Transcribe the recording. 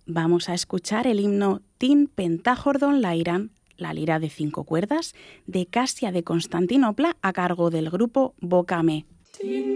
vamos a escuchar el himno Tin Pentajordon Lairan, la lira de 5 cuerdas, de Casia de Constantinopla, a cargo del grupo Bocame.